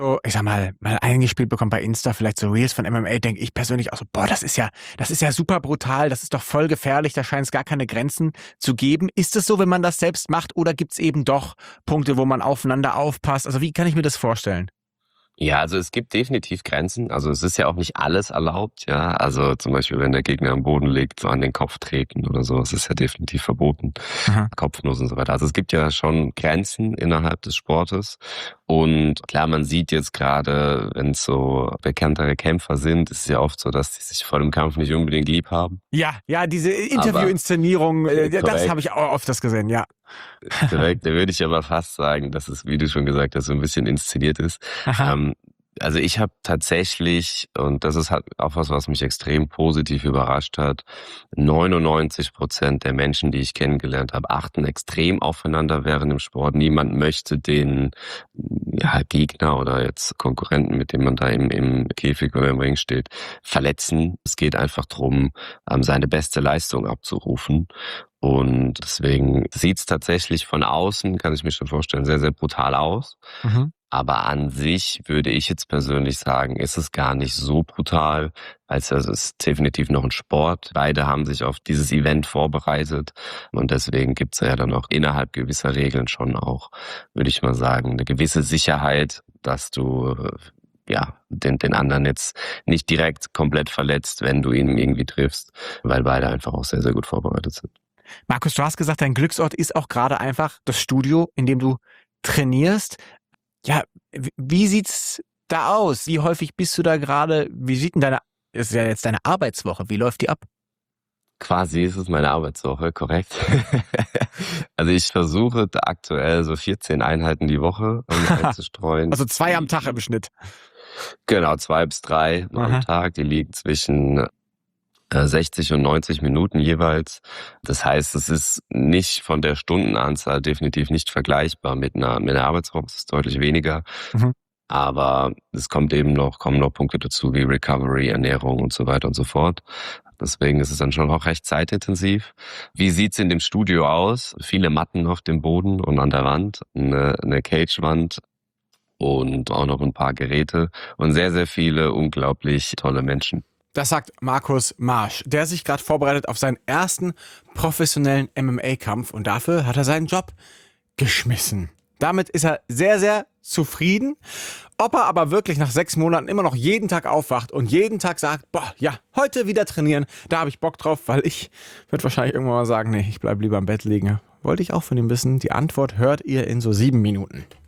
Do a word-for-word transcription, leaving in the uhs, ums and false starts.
so, ich sag mal, mal eingespielt bekommen bei Insta, vielleicht so Reels von M M A, denke ich persönlich auch so, boah, das ist ja, das ist ja super brutal, das ist doch voll gefährlich, da scheint es gar keine Grenzen zu geben. Ist es so, wenn man das selbst macht, oder gibt es eben doch Punkte, wo man aufeinander aufpasst? Also wie kann ich mir das vorstellen? Ja, also es gibt definitiv Grenzen. Also es ist ja auch nicht alles erlaubt, ja. Also zum Beispiel, wenn der Gegner am Boden liegt, so an den Kopf treten oder so, das ist ja definitiv verboten. Aha. Kopfnuss und so weiter. Also es gibt ja schon Grenzen innerhalb des Sportes. Und klar, man sieht jetzt gerade, wenn es so bekanntere Kämpfer sind, ist es ja oft so, dass die sich vor dem Kampf nicht unbedingt lieb haben. Ja, ja, diese Aber Interview-Inszenierung, äh, das korrekt, habe ich auch oft das gesehen, ja. korrekt. Da würde ich aber fast sagen, dass es, wie du schon gesagt hast, so ein bisschen inszeniert ist. Aha. Ähm, Also ich habe tatsächlich, und das ist halt auch was, was mich extrem positiv überrascht hat, neunundneunzig Prozent der Menschen, die ich kennengelernt habe, achten extrem aufeinander während dem Sport. Niemand möchte den ja, Gegner oder jetzt Konkurrenten, mit dem man da im, im Käfig oder im Ring steht, verletzen. Es geht einfach darum, seine beste Leistung abzurufen. Und deswegen sieht's tatsächlich von außen, kann ich mir schon vorstellen, sehr, sehr brutal aus. Mhm. Aber an sich würde ich jetzt persönlich sagen, ist es gar nicht so brutal, als es ist definitiv noch ein Sport. Beide haben sich auf dieses Event vorbereitet und deswegen gibt's ja dann auch innerhalb gewisser Regeln schon auch, würde ich mal sagen, eine gewisse Sicherheit, dass du äh, ja den, den anderen jetzt nicht direkt komplett verletzt, wenn du ihn irgendwie triffst, weil beide einfach auch sehr, sehr gut vorbereitet sind. Markus, du hast gesagt, dein Glücksort ist auch gerade einfach das Studio, in dem du trainierst. Ja, w wie sieht's da aus? Wie häufig bist du da gerade? Wie sieht denn deine ist ja jetzt deine Arbeitswoche, wie läuft die ab? Quasi ist es meine Arbeitswoche, korrekt. Also ich versuche da aktuell so vierzehn Einheiten die Woche ähm, einzustreuen. Also zwei am Die, Tag im die, Schnitt. genau, zwei bis drei am Aha. Tag. Die liegen zwischen äh, sechzig und neunzig Minuten jeweils. Das heißt, es ist nicht von der Stundenanzahl definitiv nicht vergleichbar mit einer, mit einer Arbeitswoche. Es ist deutlich weniger. Mhm. Aber es kommt eben noch, kommen noch Punkte dazu wie Recovery, Ernährung und so weiter und so fort. Deswegen ist es dann schon auch recht zeitintensiv. Wie sieht's in dem Studio aus? Viele Matten auf dem Boden und an der Wand, eine, eine Cagewand und auch noch ein paar Geräte und sehr, sehr viele unglaublich tolle Menschen. Das sagt Markus Marsch, der sich gerade vorbereitet auf seinen ersten professionellen M M A-Kampf, und dafür hat er seinen Job geschmissen. Damit ist er sehr, sehr zufrieden. Ob er aber wirklich nach sechs Monaten immer noch jeden Tag aufwacht und jeden Tag sagt, boah, ja, heute wieder trainieren, da habe ich Bock drauf, weil ich würde wahrscheinlich irgendwann mal sagen, nee, ich bleibe lieber im Bett liegen. Wollte ich auch von ihm wissen. Die Antwort hört ihr in so sieben Minuten.